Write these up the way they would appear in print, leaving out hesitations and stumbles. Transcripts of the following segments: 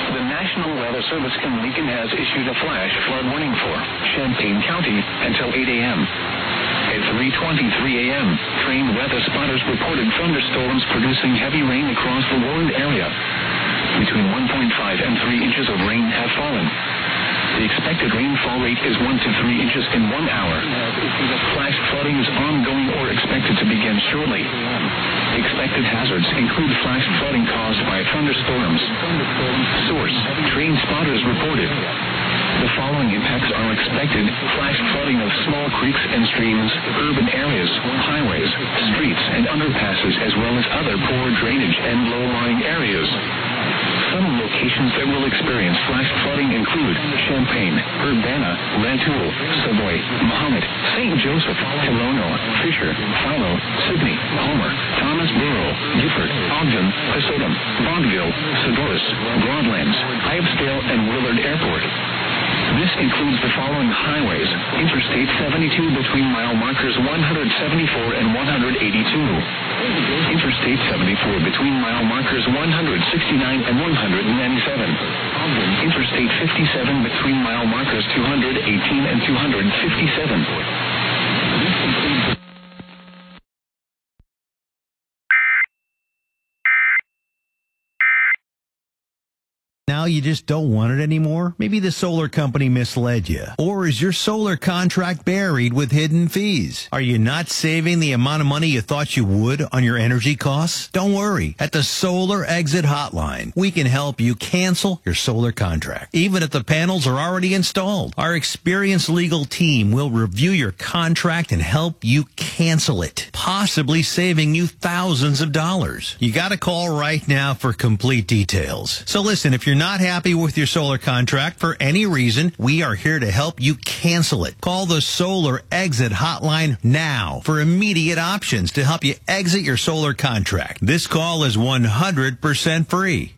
The National Weather Service in Lincoln has issued a flash flood warning for Champaign County until 8 a.m. At 3:23 a.m., trained weather spotters reported thunderstorms producing heavy rain across the Warren area. Between 1.5 and 3 inches of rain have fallen. The expected rainfall rate is 1 to 3 inches in 1 hour. Flash flooding is ongoing or expected to begin shortly. Expected hazards include flash flooding caused by thunderstorms. Source: trained spotters reported. The following impacts are expected: flash flooding of small creeks and streams, urban areas, highways, streets, and underpasses, as well as other poor drainage and low-lying areas. Some locations that will experience flash flooding include Champaign, Urbana, Rantoul, Savoy, Mahomet, St. Joseph, Hilono, Fisher, Philo, Sydney, Homer, Thomasboro, Gifford, Ogden, Pesotum, Vaudeville, Sedoris, Broadlands, Hyattsville, and Willard Airport. This includes the following highways: Interstate 72 between mile markers 174 and 182. Interstate 74 between mile markers 169 and 197. Interstate 57 between mile markers 218 and 257. Now you just don't want it anymore? Maybe the solar company misled you. Or is your solar contract buried with hidden fees? Are you not saving the amount of money you thought you would on your energy costs? Don't worry. At the Solar Exit Hotline, we can help you cancel your solar contract, even if the panels are already installed. Our experienced legal team will review your contract and help you cancel it, possibly saving you thousands of dollars. You got to call right now for complete details. So listen, if you're not happy with your solar contract for any reason, we are here to help you cancel it. Call the Solar Exit Hotline now for immediate options to help you exit your solar contract. This call is 100% free.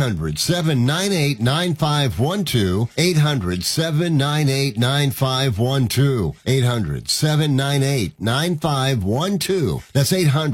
800-798-9512. 800-798-9512. 800-798-9512. That's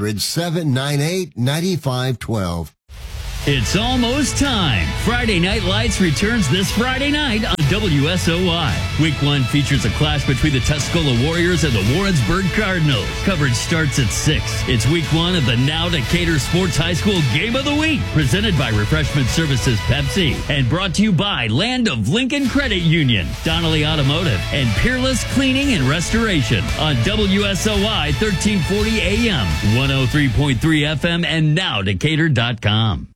800-798-9512. It's almost time. Friday Night Lights returns this Friday night on WSOY. Week 1 features a clash between the Tuscola Warriors and the Warrensburg Cardinals. Coverage starts at 6. It's Week 1 of the Now Decatur Sports High School Game of the Week, presented by Refreshment Services Pepsi, and brought to you by Land of Lincoln Credit Union, Donnelly Automotive, and Peerless Cleaning and Restoration on WSOY 1340 AM, 103.3 FM, and NowDecatur.com.